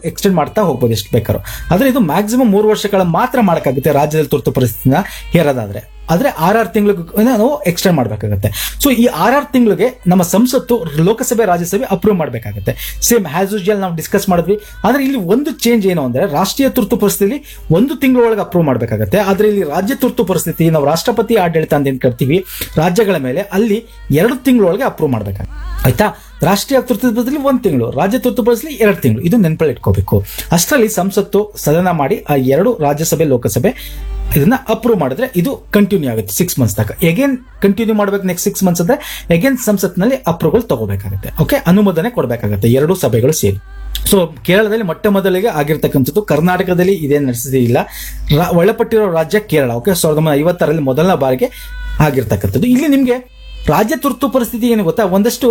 Extend ಮಾಡ್ತಾ ಹೋಗ್ಬೋದು ಎಷ್ಟು ಬೇಕಾದ್ರೂ. ಆದ್ರೆ ಇದು ಮ್ಯಾಕ್ಸಿಮಮ್ 3 ವರ್ಷಗಳ ಮಾತ್ರ ಮಾಡಕ್ಕಾಗುತ್ತೆ ರಾಜ್ಯದಲ್ಲಿ ತುರ್ತು ಪರಿಸ್ಥಿತಿನ ಹೇರೋದಾದ್ರೆ. ಆದ್ರೆ 6 ತಿಂಗಳಿಗೆ ನಾವು ಎಕ್ಸ್ಟೆಂಡ್ ಮಾಡ್ಬೇಕಾಗುತ್ತೆ. ಸೊ ಈ 6 ತಿಂಗಳಿಗೆ ನಮ್ಮ ಸಂಸತ್ತು ಲೋಕಸಭೆ ರಾಜ್ಯಸಭೆ ಅಪ್ರೂವ್ ಮಾಡ್ಬೇಕಾಗುತ್ತೆ. ಸೇಮ್ ಆಸ್ ಯೂಶುವಲ್ ನಾವು ಡಿಸ್ಕಸ್ ಮಾಡಿದ್ವಿ. ಆದ್ರೆ ಇಲ್ಲಿ ಒಂದು ಚೇಂಜ್ ಏನು ಅಂದ್ರೆ ರಾಷ್ಟ್ರೀಯ ತುರ್ತು ಪರಿಸ್ಥಿತಿ 1 ತಿಂಗಳೊಳಗೆ ಅಪ್ರೂವ್ ಮಾಡ್ಬೇಕಾಗುತ್ತೆ. ಆದ್ರೆ ಇಲ್ಲಿ ರಾಜ್ಯ ತುರ್ತು ಪರಿಸ್ಥಿತಿ ನಾವು ರಾಷ್ಟ್ರಪತಿ ಆಡಳಿತ ಅಂತ ಏನ್ ಕರಿತೀವಿ ರಾಜ್ಯಗಳ ಮೇಲೆ, ಅಲ್ಲಿ 2 ತಿಂಗಳೊಳಗೆ ಅಪ್ರೂವ್ ಮಾಡ್ಬೇಕಾಗುತ್ತೆ. ಆಯ್ತಾ? ರಾಷ್ಟ್ರೀಯ ತುರ್ತು ಪರಿಸ್ಥಿತಿ 1 ತಿಂಗಳು, ರಾಜ್ಯ ತುರ್ತು ಪರಿಸ್ಥಿತಿ 2 ತಿಂಗಳು. ಇದು ನೆನಪಲ್ಲಿ ಇಟ್ಕೋಬೇಕು. ಅಷ್ಟರಲ್ಲಿ ಸಂಸತ್ತು ಸದನ ಮಾಡಿ ಆ 2 ರಾಜ್ಯಸಭೆ ಲೋಕಸಭೆ ಇದನ್ನ ಅಪ್ರೂವ್ ಮಾಡಿದ್ರೆ ಇದು ಕಂಟಿನ್ಯೂ ಆಗುತ್ತೆ 6 ಮಂತ್ಸ್ ತನಕ. ಎಗೇನ್ ಕಂಟಿನ್ಯೂ ಮಾಡಬೇಕು ನೆಕ್ಸ್ಟ್ 6 ಮಂತ್ಸ್ ಅಂದ್ರೆ ಎಗೇನ್ ಸಂಸತ್ನಲ್ಲಿ ಅಪ್ರೂವಲ್ ತಗೋಬೇಕಾಗುತ್ತೆ. ಓಕೆ, ಅನುಮೋದನೆ ಕೊಡಬೇಕಾಗುತ್ತೆ 2 ಸಭೆಗಳು ಸೇರಿ. ಸೊ ಕೇರಳದಲ್ಲಿ ಮೊಟ್ಟ ಮೊದಲಿಗೆ ಆಗಿರ್ತಕ್ಕಂಥದ್ದು. ಕರ್ನಾಟಕದಲ್ಲಿ ಇದೇನು ನಡೆಸಿದಿಲ್ಲ. ಒಳಪಟ್ಟಿರೋ ರಾಜ್ಯ ಕೇರಳ. ಓಕೆ, 1950ರಲ್ಲಿ ಮೊದಲನೇ ಬಾರಿಗೆ ಆಗಿರ್ತಕ್ಕಂಥದ್ದು. ಇಲ್ಲಿ ನಿಮ್ಗೆ ರಾಜ್ಯ ತುರ್ತು ಪರಿಸ್ಥಿತಿ ಏನು ಗೊತ್ತಾ, ಒಂದಷ್ಟು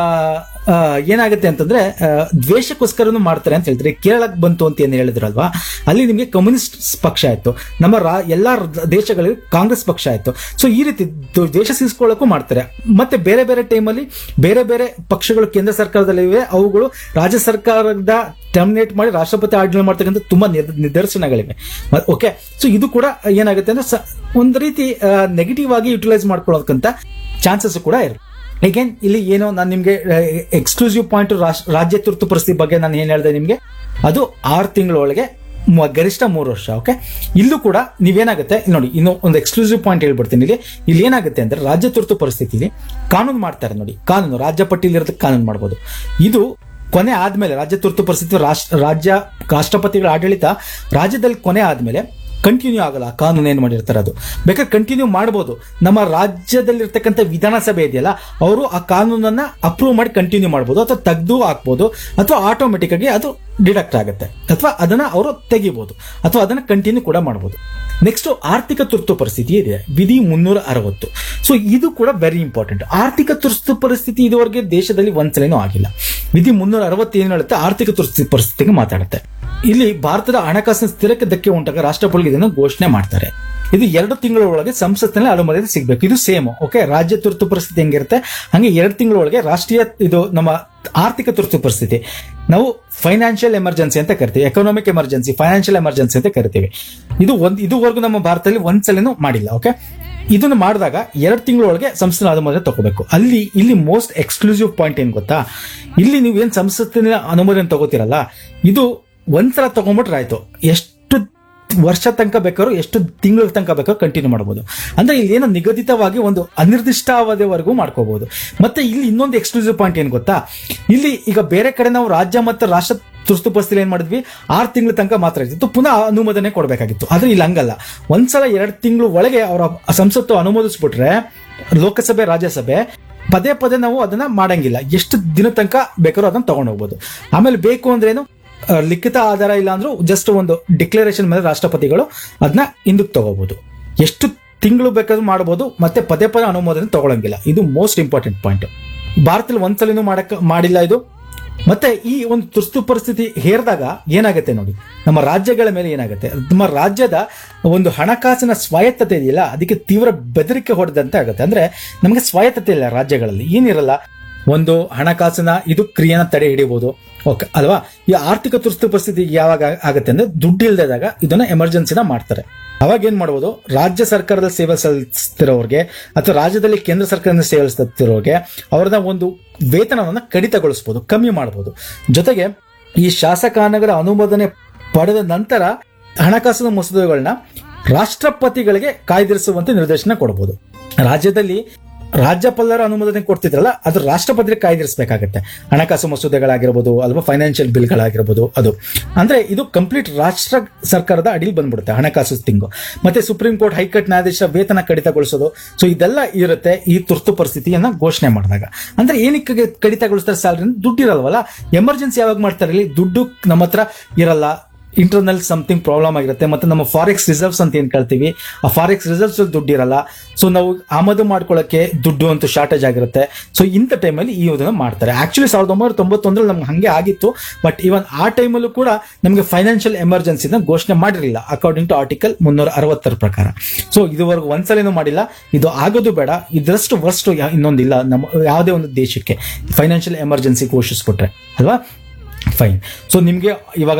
ಏನಾಗುತ್ತೆ ಅಂತಂದ್ರೆ ದ್ವೇಷಕ್ಕೋಸ್ಕರನು ಮಾಡ್ತಾರೆ ಅಂತ ಹೇಳ್ತಾರೆ. ಕೇರಳಕ್ಕೆ ಬಂತು ಅಂತ ಏನು ಹೇಳಿದ್ರಲ್ವಾ, ಅಲ್ಲಿ ನಿಮಗೆ ಕಮ್ಯುನಿಸ್ಟ್ ಪಕ್ಷ ಆಯ್ತು, ನಮ್ಮ ಎಲ್ಲಾ ದೇಶಗಳಲ್ಲಿ ಕಾಂಗ್ರೆಸ್ ಪಕ್ಷ ಆಯ್ತು. ಸೊ ಈ ರೀತಿ ದ್ವೇಷ ಸೀಸ್ಕೊಳ್ಳೋಕ್ಕೂ ಮಾಡ್ತಾರೆ. ಮತ್ತೆ ಬೇರೆ ಬೇರೆ ಟೈಮಲ್ಲಿ ಬೇರೆ ಬೇರೆ ಪಕ್ಷಗಳು ಕೇಂದ್ರ ಸರ್ಕಾರದಲ್ಲಿವೆ, ಅವುಗಳು ರಾಜ್ಯ ಸರ್ಕಾರದ ಟರ್ಮಿನೇಟ್ ಮಾಡಿ ರಾಷ್ಟ್ರಪತಿ ಆಡಳಿತ ಮಾಡ್ತಕ್ಕಂಥ ತುಂಬಾ ನಿದರ್ಶನಗಳಿವೆ. ಓಕೆ, ಸೊ ಇದು ಕೂಡ ಏನಾಗುತ್ತೆ ಅಂದ್ರೆ ಒಂದು ರೀತಿ ನೆಗೆಟಿವ್ ಆಗಿ ಯುಟಿಲೈಸ್ ಮಾಡ್ಕೊಳ್ಳೋದಕ್ಕಂತ ಚಾನ್ಸಸ್ ಕೂಡ ಇರುತ್ತೆ. ಅಗೇನ್ ಇಲ್ಲಿ ಏನೋ ನಾನು ನಿಮ್ಗೆ ಎಕ್ಸ್ಕ್ಲೂಸಿವ್ ಪಾಯಿಂಟ್ ರಾಜ್ಯ ತುರ್ತು ಪರಿಸ್ಥಿತಿ ಬಗ್ಗೆ ನಾನು ಏನ್ ಹೇಳಿದೆ ನಿಮ್ಗೆ, ಅದು 6 ತಿಂಗಳೊಳಗೆ ಗರಿಷ್ಠ 3 ವರ್ಷ. ಓಕೆ, ಇಲ್ಲೂ ಕೂಡ ನೀವೇನಾಗುತ್ತೆ ನೋಡಿ, ಇನ್ನು ಒಂದು ಎಕ್ಸ್ಕ್ಲೂಸಿವ್ ಪಾಯಿಂಟ್ ಹೇಳ್ಬಿಡ್ತೀನಿ. ಇಲ್ಲಿ ಏನಾಗುತ್ತೆ ಅಂದ್ರೆ ರಾಜ್ಯ ತುರ್ತು ಪರಿಸ್ಥಿತಿಲಿ ಕಾನೂನು ಮಾಡ್ತಾರೆ ನೋಡಿ, ಕಾನೂನು ರಾಜ್ಯ ಪಟ್ಟಿಯಲ್ಲಿ ಇರೋದಕ್ಕೆ ಕಾನೂನು ಮಾಡಬಹುದು. ಇದು ಕೊನೆ ಆದ್ಮೇಲೆ ರಾಜ್ಯ ತುರ್ತು ಪರಿಸ್ಥಿತಿ ರಾಜ್ಯ ರಾಷ್ಟ್ರಪತಿಗಳ ಆಡಳಿತ ರಾಜ್ಯದಲ್ಲಿ ಕೊನೆ ಆದ್ಮೇಲೆ ಕಂಟಿನ್ಯೂ ಆಗಲ್ಲ. ಕಾನೂನು ಏನ್ ಮಾಡಿರ್ತಾರೆ ಅದು ಬೇಕಾದ್ರೆ ಕಂಟಿನ್ಯೂ ಮಾಡಬಹುದು. ನಮ್ಮ ರಾಜ್ಯದಲ್ಲಿರ್ತಕ್ಕಂಥ ವಿಧಾನಸಭೆ ಇದೆಯಲ್ಲ, ಅವರು ಆ ಕಾನೂನನ್ನ ಅಪ್ರೂವ್ ಮಾಡಿ ಕಂಟಿನ್ಯೂ ಮಾಡಬಹುದು, ಅಥವಾ ತೆಗೆದು ಹಾಕ್ಬೋದು, ಅಥವಾ ಆಟೋಮೆಟಿಕ್ ಆಗಿ ಅದು ಡಿಡಕ್ಟ್ ಆಗುತ್ತೆ, ಅಥವಾ ಅದನ್ನ ಅವರು ತೆಗಿಬಹುದು, ಅಥವಾ ಅದನ್ನ ಕಂಟಿನ್ಯೂ ಕೂಡ ಮಾಡಬಹುದು. ನೆಕ್ಸ್ಟ್ ಆರ್ಥಿಕ ತುರ್ತು ಪರಿಸ್ಥಿತಿ ಇದೆ, ವಿಧಿ 360. ಸೊ ಇದು ಕೂಡ ವೆರಿ ಇಂಪಾರ್ಟೆಂಟ್. ಆರ್ಥಿಕ ತುರ್ತು ಪರಿಸ್ಥಿತಿ ಇದುವರೆಗೆ ದೇಶದಲ್ಲಿ ಒಂದ್ಸಲೇನೂ ಆಗಿಲ್ಲ. ವಿಧಿ 360 ಏನು ಹೇಳುತ್ತೆ, ಆರ್ಥಿಕ ತುರ್ತು ಪರಿಸ್ಥಿತಿಗೆ ಮಾತಾಡುತ್ತೆ. ಇಲ್ಲಿ ಭಾರತದ ಹಣಕಾಸಿನ ಸ್ಥಿರಕ್ಕೆ ಧಕ್ಕೆ ಉಂಟಾಗ ರಾಷ್ಟ್ರಪತಿ ಇದನ್ನು ಘೋಷಣೆ ಮಾಡ್ತಾರೆ. ಇದು 2 ತಿಂಗಳ ಒಳಗೆ ಸಂಸತ್ತಿನಲ್ಲಿ ಅನುಮೋದನೆ ಸಿಗಬೇಕು. ಇದು ಸೇಮ್. ಓಕೆ, ರಾಜ್ಯ ತುರ್ತು ಪರಿಸ್ಥಿತಿ ಹೆಂಗಿರುತ್ತೆ ಹಂಗೆ 2 ತಿಂಗಳ ಒಳಗೆ ರಾಷ್ಟ್ರೀಯ ಇದು ನಮ್ಮ ಆರ್ಥಿಕ ತುರ್ತು ಪರಿಸ್ಥಿತಿ ನಾವು ಫೈನಾನ್ಷಿಯಲ್ ಎಮರ್ಜೆನ್ಸಿ ಅಂತ ಕರಿತೀವಿ, ಎಕನಾಮಿಕ್ ಎಮರ್ಜೆನ್ಸಿ, ಫೈನಾನ್ಷಿಯಲ್ ಎಮರ್ಜೆನ್ಸಿ ಅಂತ ಕರಿತೀವಿ. ಇದುವರೆಗೂ ನಮ್ಮ ಭಾರತದಲ್ಲಿ ಒಂದ್ಸಲಿನೂ ಮಾಡಿಲ್ಲ. ಓಕೆ, ಇದನ್ನು ಮಾಡಿದಾಗ 2 ತಿಂಗಳ ಒಳಗೆ ಸಂಸತ್ತಿನ ಅನುಮೋದನೆ ತಗೋಬೇಕು. ಇಲ್ಲಿ ಮೋಸ್ಟ್ ಎಕ್ಸ್ಕ್ಲೂಸಿವ್ ಪಾಯಿಂಟ್ ಏನ್ ಗೊತ್ತಾ, ಇಲ್ಲಿ ನೀವೇನ್ ಸಂಸತ್ತಿನ ಅನುಮೋದನೆ ತಗೋತಿರಲ್ಲ, ಇದು ಒಂದ್ಸಲ ತಗೊಂಡ್ಬಿಟ್ರೆ ಆಯ್ತು, ಎಷ್ಟು ವರ್ಷ ತನಕ ಬೇಕಾದ್ರೂ ಎಷ್ಟು ತಿಂಗಳ ತನಕ ಬೇಕಾದ್ರೂ ಕಂಟಿನ್ಯೂ ಮಾಡಬಹುದು. ಅಂದ್ರೆ ಇಲ್ಲಿ ಏನೋ ನಿಗದಿತವಾಗಿ ಒಂದು ಅನಿರ್ದಿಷ್ಟ ಅವಧಿವರೆಗೂ ಮಾಡ್ಕೋಬಹುದು. ಮತ್ತೆ ಇಲ್ಲಿ ಇನ್ನೊಂದು ಎಕ್ಸ್ಕ್ಲೂಸಿವ್ ಪಾಯಿಂಟ್ ಏನ್ ಗೊತ್ತಾ, ಇಲ್ಲಿ ಈಗ ಬೇರೆ ಕಡೆ ನಾವು ರಾಜ್ಯ ಮತ್ತು ರಾಷ್ಟ್ರ ತುರ್ತು ಪರಿಸ್ಥಿತಿ ಏನ್ ಮಾಡಿದ್ವಿ, 6 ತಿಂಗಳ ತನಕ ಮಾತ್ರ ಇರ್ತಿತ್ತು, ಪುನಃ ಅನುಮೋದನೆ ಕೊಡಬೇಕಾಗಿತ್ತು. ಆದ್ರೆ ಇಲ್ಲಿ ಹಂಗಲ್ಲ, ಒಂದ್ಸಲ 2 ತಿಂಗಳು ಒಳಗೆ ಅವರ ಸಂಸತ್ತು ಅನುಮೋದಿಸ್ಬಿಟ್ರೆ ಲೋಕಸಭೆ ರಾಜ್ಯಸಭೆ ಪದೇ ಪದೇ ನಾವು ಅದನ್ನ ಮಾಡಂಗಿಲ್ಲ. ಎಷ್ಟು ದಿನ ತನಕ ಬೇಕಾದ್ರೂ ಅದನ್ನ ತಗೊಂಡು ಹೋಗ್ಬೋದು. ಆಮೇಲೆ ಬೇಕು ಅಂದ್ರೇನು ಲಿಖಿತ ಆಧಾರ ಇಲ್ಲ ಅಂದ್ರೂ ಜಸ್ಟ್ ಒಂದು ಡಿಕ್ಲರೇಷನ್ ಮೇಲೆ ರಾಷ್ಟ್ರಪತಿಗಳು ಅದನ್ನ ಹಿಂದಕ್ಕೆ ತಗೋಬಹುದು. ಎಷ್ಟು ತಿಂಗಳು ಬೇಕಾದ್ರೂ ಮಾಡಬಹುದು, ಮತ್ತೆ ಪದೇ ಪದೇ ಅನುಮೋದನೆ ತಗೊಳಂಗಿಲ್ಲ. ಇದು ಮೋಸ್ಟ್ ಇಂಪಾರ್ಟೆಂಟ್ ಪಾಯಿಂಟ್. ಭಾರತದಲ್ಲಿ ಒಂದ್ಸಲಿನೂ ಮಾಡಿಲ್ಲ ಇದು. ಮತ್ತೆ ಈ ಒಂದು ತುರ್ತು ಪರಿಸ್ಥಿತಿ ಹೇರಿದಾಗ ಏನಾಗುತ್ತೆ ನೋಡಿ, ನಮ್ಮ ರಾಜ್ಯಗಳ ಮೇಲೆ ಏನಾಗುತ್ತೆ, ನಮ್ಮ ರಾಜ್ಯದ ಒಂದು ಹಣಕಾಸಿನ ಸ್ವಾಯತ್ತತೆ ಇದೆಯಲ್ಲ, ಅದಕ್ಕೆ ತೀವ್ರ ಬೆದರಿಕೆ ಹೊಡೆದಂತೆ ಆಗುತ್ತೆ. ಅಂದ್ರೆ ನಮಗೆ ಸ್ವಾಯತ್ತತೆ ಇಲ್ಲ ರಾಜ್ಯಗಳಲ್ಲಿ, ಏನಿರಲ್ಲ. ಒಂದು ಹಣಕಾಸಿನ ಇದು ಕ್ರಿಯೆನ ತಡೆ ಹಿಡಿಬಹುದು. ಓಕೆ ಅಲ್ವಾ. ಈ ಆರ್ಥಿಕ ತುರ್ತು ಪರಿಸ್ಥಿತಿ ಯಾವಾಗ ಆಗುತ್ತೆ ಅಂದ್ರೆ ದುಡ್ಡು ಇಲ್ದಾಗ ಇದನ್ನ ಎಮರ್ಜೆನ್ಸಿನ ಮಾಡ್ತಾರೆ. ಅವಾಗ ಏನ್ ಮಾಡಬಹುದು, ರಾಜ್ಯ ಸರ್ಕಾರದಲ್ಲಿ ಸೇವೆ ಸಲ್ಲಿಸ್ತಿರೋರಿಗೆ ಅಥವಾ ರಾಜ್ಯದಲ್ಲಿ ಕೇಂದ್ರ ಸರ್ಕಾರದಿಂದ ಸೇವೆ ಸಲ್ಲಿಸ್ತಿರೋರಿಗೆ ಅವರದ ಒಂದು ವೇತನವನ್ನ ಕಡಿತಗೊಳಿಸಬಹುದು, ಕಮ್ಮಿ ಮಾಡಬಹುದು. ಜೊತೆಗೆ ಈ ಶಾಸಕಾನಗಳ ಅನುಮೋದನೆ ಪಡೆದ ನಂತರ ಹಣಕಾಸಿನ ಮಸೂದೆಗಳನ್ನ ರಾಷ್ಟ್ರಪತಿಗಳಿಗೆ ಕಾಯ್ದಿರಿಸುವಂತೆ ನಿರ್ದೇಶನ ಕೊಡಬಹುದು. ರಾಜ್ಯದಲ್ಲಿ ರಾಜ್ಯಪಾಲರ ಅನುಮೋದನೆ ಕೊಡ್ತಿದ್ರಲ್ಲ, ಅದು ರಾಷ್ಟ್ರಪತಿ ಕಾಯ್ದಿರಿಸಬೇಕಾಗತ್ತೆ. ಹಣಕಾಸು ಮಸೂದೆಗಳಾಗಿರ್ಬೋದು ಅಥವಾ ಫೈನಾನ್ಷಿಯಲ್ ಬಿಲ್ಗಳಾಗಿರ್ಬೋದು. ಅದು ಅಂದ್ರೆ ಇದು ಕಂಪ್ಲೀಟ್ ರಾಷ್ಟ್ರ ಸರ್ಕಾರದ ಅಡಿಯಲ್ಲಿ ಬಂದ್ಬಿಡುತ್ತೆ ಹಣಕಾಸು ತಿಂಗು. ಮತ್ತೆ ಸುಪ್ರೀಂ ಕೋರ್ಟ್, ಹೈಕೋರ್ಟ್ ನ್ಯಾಯಾಧೀಶ ವೇತನ ಕಡಿತಗೊಳಿಸೋದು. ಸೊ ಇದೆಲ್ಲ ಇರುತ್ತೆ ಈ ತುರ್ತು ಪರಿಸ್ಥಿತಿಯನ್ನ ಘೋಷಣೆ ಮಾಡಿದಾಗ. ಅಂದ್ರೆ ಏನಕ್ಕೆ ಕಡಿತಗೊಳಿಸ್ತಾರೆ, ಸ್ಯಾಲರಿ ದುಡ್ಡು ಇರಲ್ವಲ್ಲ. ಎಮರ್ಜೆನ್ಸಿ ಯಾವಾಗ ಮಾಡ್ತಾರೆ, ಇಲ್ಲಿ ದುಡ್ಡು ನಮ್ಮ ಹತ್ರ ಇರಲ್ಲ, ಇಂಟರ್ನಲ್ ಸಮಥಿಂಗ್ ಪ್ರಾಬ್ಲಮ್ ಆಗಿರುತ್ತೆ. ಮತ್ತೆ ನಮ್ಮ ಫಾರೆಕ್ಸ್ ರಿಸರ್ವ್ಸ್ ಅಂತ ಏನ್ ಕೇಳ್ತೀವಿ, ಆ ಫಾರೆಕ್ಸ್ ರಿಸರ್ವ್ಸ್ ದುಡ್ಡು ಇರಲ್ಲ. ಸೊ ನಾವು ಆಮದು ಮಾಡ್ಕೊಳ್ಳೋಕೆ ದುಡ್ಡು ಅಂತೂ ಶಾರ್ಟೇಜ್ ಆಗಿರುತ್ತೆ. ಸೊ ಇಂಥ ಟೈಮಲ್ಲಿ ಈ ಇದನ್ನ ಮಾಡ್ತಾರೆ. ಆಕ್ಚುಲಿ 1991 ನಮ್ಗೆ ಹಂಗೆ ಆಗಿತ್ತು. ಬಟ್ ಇವನ್ ಆ ಟೈಮಲ್ಲೂ ಕೂಡ ನಮಗೆ ಫೈನಾನ್ಷಿಯಲ್ ಎಮರ್ಜೆನ್ಸಿನ ಘೋಷಣೆ ಮಾಡಿರಲಿಲ್ಲ ಅಕಾರ್ಡಿಂಗ್ ಟು ಆರ್ಟಿಕಲ್ 360 ಪ್ರಕಾರ. ಸೊ ಇದುವರೆಗೂ ಒಂದ್ಸಲೇನೂ ಮಾಡಿಲ್ಲ. ಇದು ಆಗೋದು ಬೇಡ. ಇದರಷ್ಟು ವರ್ಸ್ಟ್ ಇನ್ನೊಂದಿಲ್ಲ ನಮ್ಮ ಯಾವುದೇ ಒಂದು ದೇಶಕ್ಕೆ ಫೈನಾನ್ಷಿಯಲ್ ಎಮರ್ಜೆನ್ಸಿ ಘೋಷಿಸ್ಬಿಟ್ರೆ ಅಲ್ವಾ. ಫೈನ್. ಸೊ ನಿಮ್ಗೆ ಇವಾಗ